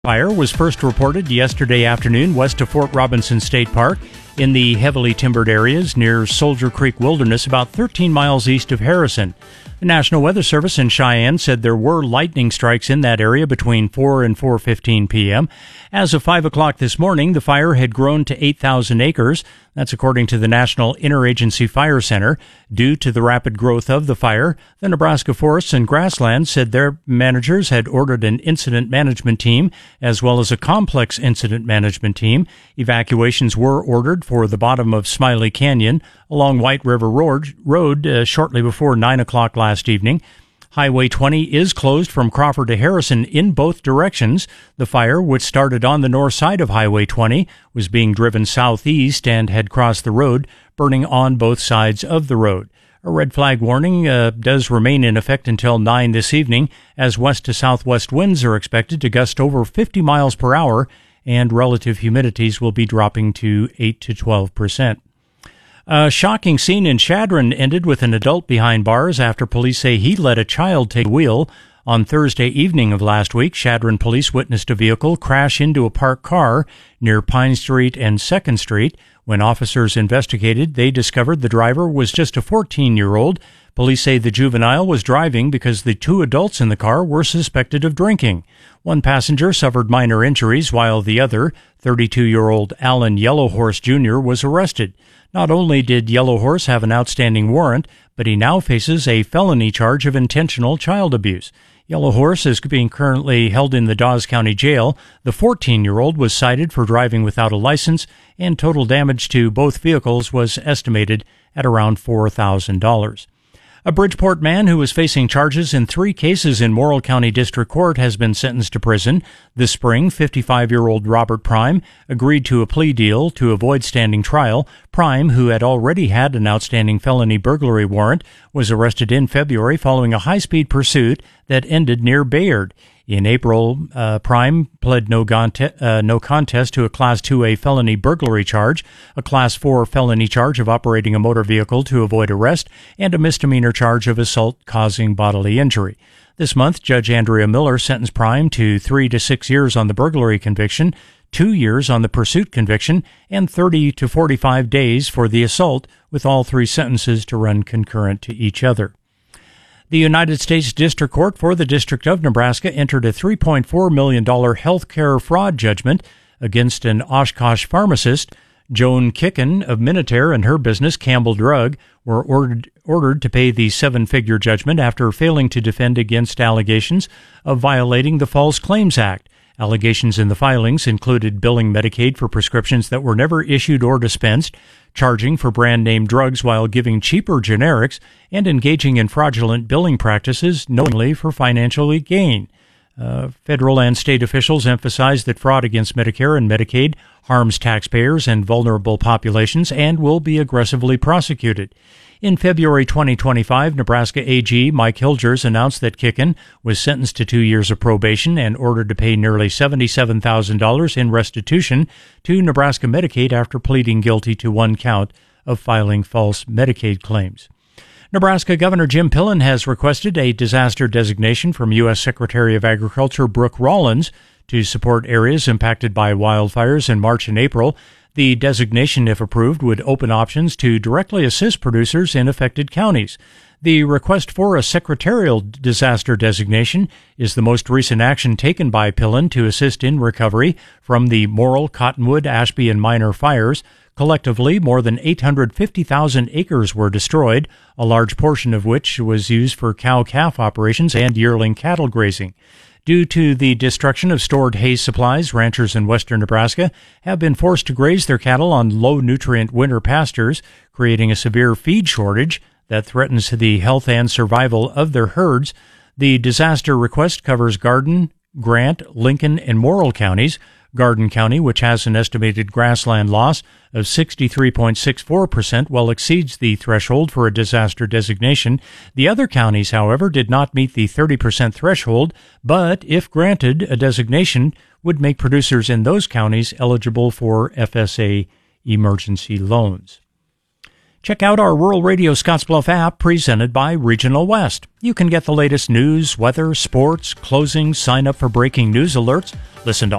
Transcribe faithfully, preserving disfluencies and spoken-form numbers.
Fire was first reported yesterday afternoon west of Fort Robinson State Park in the heavily timbered areas near Soldier Creek Wilderness, about thirteen miles east of Harrison. The National Weather Service in Cheyenne said there were lightning strikes in that area between four and four fifteen p.m. As of five o'clock this morning, the fire had grown to eight thousand acres. That's according to the National Interagency Fire Center. Due to the rapid growth of the fire, the Nebraska Forests and Grasslands said their managers had ordered an incident management team as well as a complex incident management team. Evacuations were ordered for the bottom of Smiley Canyon along White River Road, road uh, shortly before nine o'clock last evening. Highway twenty is closed from Crawford to Harrison in both directions. The fire, which started on the north side of Highway twenty, was being driven southeast and had crossed the road, burning on both sides of the road. A red flag warning uh, does remain in effect until nine this evening, as west to southwest winds are expected to gust over fifty miles per hour, and relative humidities will be dropping to eight to twelve percent. A shocking scene in Chadron ended with an adult behind bars after police say he let a child take the wheel. On Thursday evening of last week, Chadron police witnessed a vehicle crash into a parked car near Pine Street and second Street. When officers investigated, they discovered the driver was just a fourteen-year-old. Police say the juvenile was driving because the two adults in the car were suspected of drinking. One passenger suffered minor injuries, while the other, thirty-two-year-old Alan Yellowhorse Junior, was arrested. Not only did Yellowhorse have an outstanding warrant, but he now faces a felony charge of intentional child abuse. Yellowhorse is being currently held in the Dawes County Jail. The fourteen-year-old was cited for driving without a license, and total damage to both vehicles was estimated at around four thousand dollars. A Bridgeport man who was facing charges in three cases in Morrill County District Court has been sentenced to prison. This spring, fifty-five-year-old Robert Prime agreed to a plea deal to avoid standing trial. Prime, who had already had an outstanding felony burglary warrant, was arrested in February following a high-speed pursuit that ended near Bayard. In April, uh, Prime pled no, gonte- uh, no contest to a Class two A felony burglary charge, a Class four felony charge of operating a motor vehicle to avoid arrest, and a misdemeanor charge of assault causing bodily injury. This month, Judge Andrea Miller sentenced Prime to three to six years on the burglary conviction, two years on the pursuit conviction, and thirty to forty-five days for the assault, with all three sentences to run concurrent to each other. The United States District Court for the District of Nebraska entered a three point four million dollars health care fraud judgment against an Oshkosh pharmacist. Joan Kicken of Minutair and her business, Campbell Drug, were ordered, ordered to pay the seven-figure judgment after failing to defend against allegations of violating the False Claims Act. Allegations in the filings included billing Medicaid for prescriptions that were never issued or dispensed, charging for brand-name drugs while giving cheaper generics, and engaging in fraudulent billing practices knowingly for financial gain. Uh, federal and state officials emphasize that fraud against Medicare and Medicaid harms taxpayers and vulnerable populations and will be aggressively prosecuted. In February twenty twenty-five, Nebraska A G Mike Hilgers announced that Kicken was sentenced to two years of probation and ordered to pay nearly seventy-seven thousand dollars in restitution to Nebraska Medicaid after pleading guilty to one count of filing false Medicaid claims. Nebraska Governor Jim Pillen has requested a disaster designation from U S Secretary of Agriculture Brooke Rollins to support areas impacted by wildfires in March and April. The designation, if approved, would open options to directly assist producers in affected counties. The request for a secretarial disaster designation is the most recent action taken by Pillen to assist in recovery from the Morrill, Cottonwood, Ashby, and Minor fires. Collectively, more than eight hundred fifty thousand acres were destroyed, a large portion of which was used for cow-calf operations and yearling cattle grazing. Due to the destruction of stored hay supplies, ranchers in western Nebraska have been forced to graze their cattle on low-nutrient winter pastures, creating a severe feed shortage that threatens the health and survival of their herds. The disaster request covers Garden, Grant, Lincoln, and Morrill counties. Garden County, which has an estimated grassland loss of sixty-three point six four percent, well exceeds the threshold for a disaster designation. The other counties, however, did not meet the thirty percent threshold, but if granted, a designation would make producers in those counties eligible for F S A emergency loans. Check out our Rural Radio Scottsbluff app presented by Regional West. You can get the latest news, weather, sports, closings, sign up for breaking news alerts, listen to